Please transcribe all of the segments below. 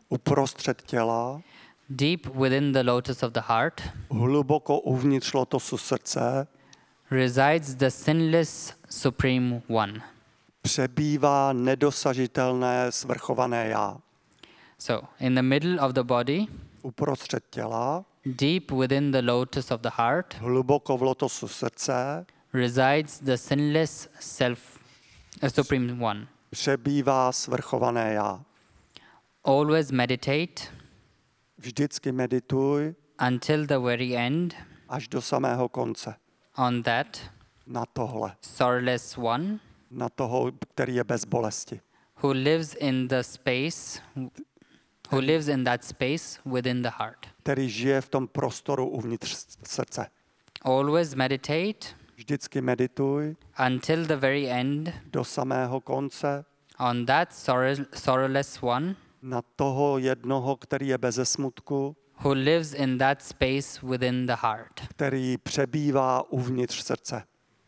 uprostřed těla, deep within the lotus of the heart, hluboko uvnitř lotosu srdce, resides the sinless Supreme One. přebývá nedosažitelné svrchované já. So, in the middle of the body, Uprostřed těla, deep within the lotus of the heart, hluboko v lotosu srdce, resides the sinless Supreme One. přebývá svrchované já. Always meditate Vždycky medituj until the very end až do samého konce. on that Na tohle. sorrowless one Na toho, který je bez bolesti. who lives in that space within the heart. Který žije v tom prostoru uvnitř srdce. Always meditate Vždycky medituj until the very end do samého konce on that sorrowless one na toho jednoho, který je beze smutku, who lives in that space within the heart. který přebývá uvnitř srdce.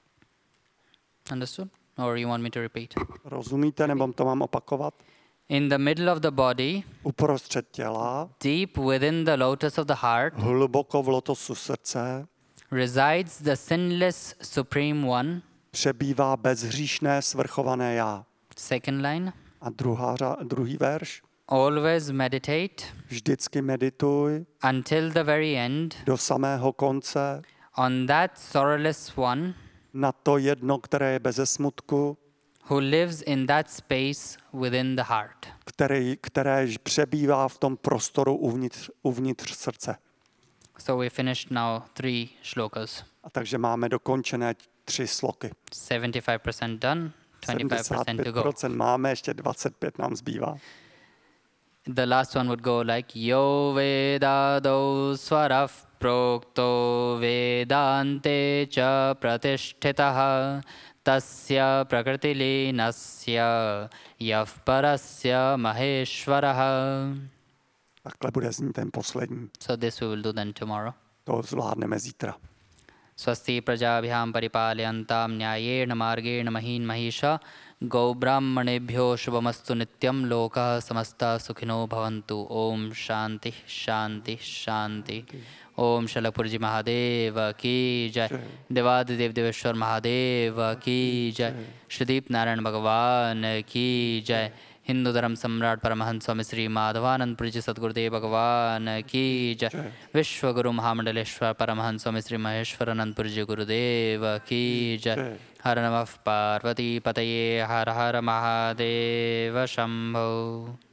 Understood? Or you want me to repeat? Rozumíte, nebo to mám opakovat? In the middle of the body, Uprostřed těla, deep within the lotus of the heart, hluboko v lotosu srdce, resides the sinless Supreme One. přebývá bezhříšné svrchované já. Second line. A druhý verš. Always meditate Vždycky medituj until the very end do samého konce on that sorrowless one na to jedno, které je beze smutku, who lives in that space within the heart. které přebývá v tom prostoru uvnitř srdce. So we finished now 3 shlokas. A takže máme dokončené 3 sloky. 75% done, 25% to go. 75% máme, ještě 25 nám zbývá. The last one would go like Yo Vedado Swarav Prokto Vedante Cha Pratishtitaha Tasya Prakriti Linasya Yav Parasya Maheshwaraha. Takhle bude znít ten poslední. So this we will do then tomorrow. To zvládneme zítra. Swasti prajabhyam paripalyantam nyayena margena mahin mahisha गौब्राह्मणेभ्यो शुभमस्तु नित्यं लोकः समस्ता सुखिनो भवन्तु ओम शांति शांति शांति ओम शलपुरजी महादेव की जय देवादिदेव देवेश्वर महादेव की जय श्रीदीप नारायण भगवान की जय हिंदू धर्म सम्राट परमहंस स्वामी श्री माधवानंदपुरी जी सद्गुरुदेव भगवान की जय विश्व गुरु महामंडलेश्वर परमहंस स्वामी श्री महेश्वरानंदपुरी जी गुरुदेव की जय हर नमः पार्वती पतये हर हर महादेव शंभो।